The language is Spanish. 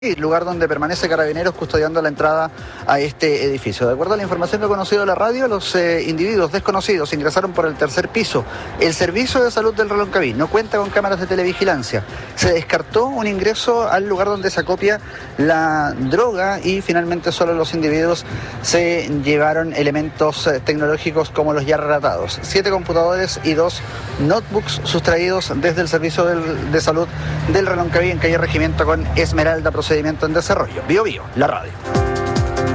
lugar donde permanece Carabineros custodiando la entrada a este edificio. De acuerdo a la información que ha conocido la radio, los individuos desconocidos ingresaron por el tercer piso. El Servicio de Salud del Reloncaví no cuenta con cámaras de televigilancia. Se descartó un ingreso al lugar donde se acopia la droga y finalmente solo los individuos se llevaron elementos tecnológicos como los ya relatados. 7 computadores y 2 notebooks sustraídos desde el Servicio de Salud del Reloncaví en calle Regimiento con Esmeralda, procedimiento en desarrollo. Bio, la radio.